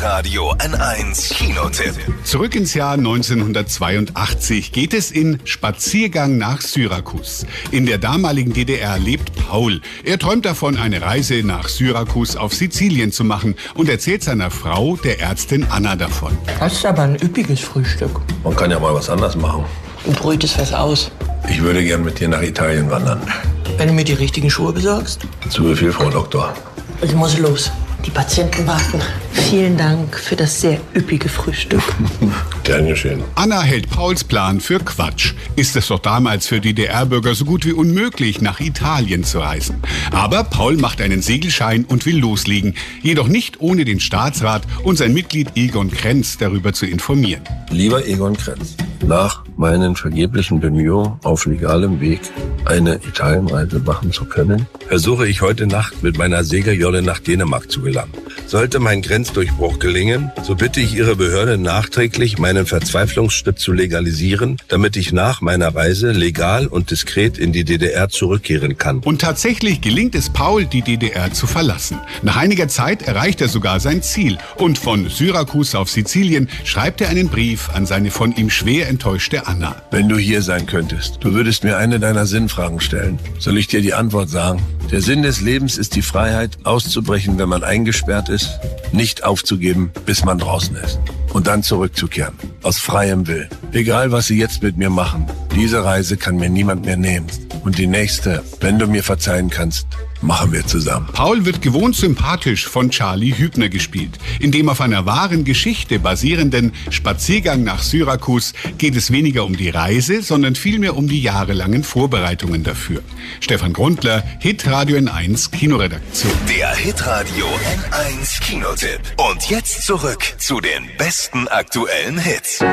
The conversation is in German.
Hitradio N1 Kinotipp. Zurück ins Jahr 1982 geht es in Spaziergang nach Syrakus. In der damaligen DDR lebt Paul. Er träumt davon, eine Reise nach Syrakus auf Sizilien zu machen und erzählt seiner Frau, der Ärztin Anna, davon. Das ist aber ein üppiges Frühstück. Man kann ja mal was anderes machen. Du brütest was aus. Ich würde gern mit dir nach Italien wandern. Wenn du mir die richtigen Schuhe besorgst. Zu Befehl, Frau Doktor. Also muss los. Die Patienten warten. Vielen Dank für das sehr üppige Frühstück. Gern geschehen. Anna hält Pauls Plan für Quatsch. Ist es doch damals für DDR-Bürger so gut wie unmöglich, nach Italien zu reisen. Aber Paul macht einen Segelschein und will loslegen. Jedoch nicht ohne den Staatsrat und sein Mitglied Egon Krenz darüber zu informieren. Lieber Egon Krenz, nach meinen vergeblichen Bemühungen auf legalem Weg eine Italienreise machen zu können, versuche ich heute Nacht mit meiner Segeljolle nach Dänemark zu gelangen. Sollte mein Grenzdurchbruch gelingen, so bitte ich Ihre Behörde nachträglich, meinen Verzweiflungsschritt zu legalisieren, damit ich nach meiner Reise legal und diskret in die DDR zurückkehren kann. Und tatsächlich gelingt es Paul, die DDR zu verlassen. Nach einiger Zeit erreicht er sogar sein Ziel. Und von Syrakus auf Sizilien schreibt er einen Brief an seine von ihm schwer enttäuschte Anna. Wenn du hier sein könntest, du würdest mir eine deiner Sinnfragen stellen. Soll ich dir die Antwort sagen? Der Sinn des Lebens ist die Freiheit, auszubrechen, wenn man eingesperrt ist, nicht aufzugeben, bis man draußen ist. Und dann zurückzukehren, aus freiem Willen. Egal, was sie jetzt mit mir machen, diese Reise kann mir niemand mehr nehmen. Und die nächste, wenn du mir verzeihen kannst, machen wir zusammen. Paul wird gewohnt sympathisch von Charlie Hübner gespielt. In dem auf einer wahren Geschichte basierenden Spaziergang nach Syrakus geht es weniger um die Reise, sondern vielmehr um die jahrelangen Vorbereitungen dafür. Stefan Grundler, Hitradio N1 Kinoredaktion. Der Hitradio N1 Kinotipp. Und jetzt zurück zu den besten aktuellen Hits.